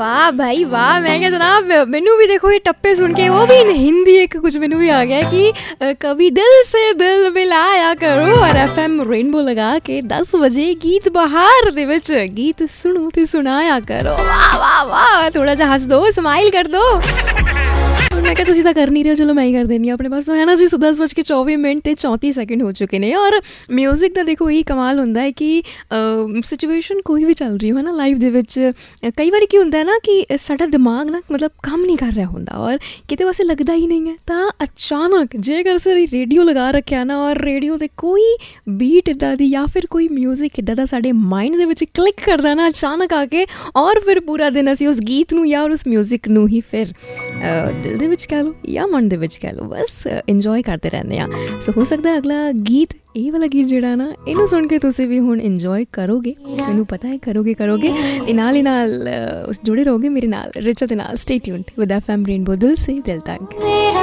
वाह भाई वाह। मैं क्या जनाब, मैनू भी देखो ये टप्पे सुन के वो भी हिंदी एक कुछ मैनू भी आ गया कि कभी दिल से दिल मिलाया करो और FM रेनबो लगा के 10 बजे गीत बहार दे विच गीत सुनो ते सुनाया करो। वाह वाह वाह, थोड़ा जा हंस दो, स्माइल कर दो। मैं क्या तुसी तो कर नहीं रहे, चलो मैं ही कर देनी अपने पास तो है ना जी। 10:24 ਤੇ 34 ਸੈਕਿੰਡ ਹੋ ਚੁੱਕੇ ਨੇ ਔਰ ਮਿਊਜ਼ਿਕ ਦਾ ਦੇਖੋ ਇਹੀ ਕਮਾਲ ਹੁੰਦਾ ਹੈ ਕਿ ਸਿਚੁਏਸ਼ਨ ਕੋਈ ਵੀ ਚੱਲ ਰਹੀ ਹੋ ਹੈ ਨਾ ਲਾਈਫ ਦੇ ਵਿੱਚ, ਕਈ ਵਾਰੀ ਕੀ ਹੁੰਦਾ ਹੈ ਨਾ ਕਿ ਸਾਡਾ ਦਿਮਾਗ ਨਾ ਮਤਲਬ ਕੰਮ ਨਹੀਂ ਕਰ ਰਿਹਾ ਹੁੰਦਾ ਔਰ ਕਿਤੇ ਵਾਸਤੇ ਲੱਗਦਾ ਹੀ ਨਹੀਂ ਹੈ, ਤਾਂ ਅਚਾਨਕ ਜੇਕਰ ਅਸੀਂ ਰੇਡੀਓ ਲਗਾ ਰੱਖਿਆ ਨਾ ਔਰ ਰੇਡੀਓ 'ਤੇ ਕੋਈ ਬੀਟ ਇੱਦਾਂ ਦੀ ਜਾਂ ਫਿਰ ਕੋਈ ਮਿਊਜ਼ਿਕ ਇੱਦਾਂ ਦਾ ਸਾਡੇ ਮਾਈਂਡ ਦੇ ਵਿੱਚ ਕਲਿੱਕ ਕਰਦਾ ਨਾ ਅਚਾਨਕ ਆ ਕੇ, ਔਰ ਫਿਰ ਪੂਰਾ ਦਿਨ ਅਸੀਂ ਉਸ ਗੀਤ ਨੂੰ ਜਾਂ ਉਸ ਮਿਊਜ਼ਿਕ ਨੂੰ ਹੀ ਫਿਰ ਦਿਲ ਦੇ ਵਿੱਚ ਕਹਿ ਲਓ ਜਾਂ ਮਨ ਦੇ ਵਿੱਚ ਕਹਿ ਲਓ, ਬਸ ਇੰਜੋਏ ਕਰਦੇ ਰਹਿੰਦੇ ਹਾਂ। ਸੋ ਹੋ ਸਕਦਾ ਅਗਲਾ ਗੀਤ, ਇਹ ਵਾਲਾ ਗੀਤ ਜਿਹੜਾ ਨਾ, ਇਹਨੂੰ ਸੁਣ ਕੇ ਤੁਸੀਂ ਵੀ ਹੁਣ ਇੰਜੋਏ ਕਰੋਗੇ, ਮੈਨੂੰ ਪਤਾ ਹੈ ਕਰੋਗੇ ਤੇ ਨਾਲ ਹੀ ਨਾਲ ਜੁੜੇ ਰਹੋਗੇ ਮੇਰੇ ਨਾਲ, ਰਿਚਾ ਦੇ ਨਾਲ। Stay tuned with FM rainbow, ਦਿਲ ਸੇ ਦਿਲ ਤੱਕ।